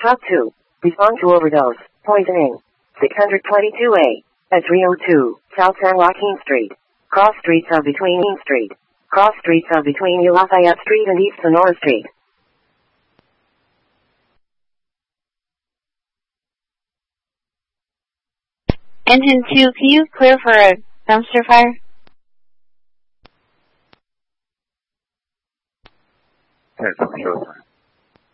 Top 2. Respond to overdose, poisoning. 622A. At 302, South San Joaquin Street. Cross streets are between Main Street. Cross streets are between East Lafayette Street and East Sonora Street. Engine 2, can you clear for a dumpster fire? Yes, I'm sure.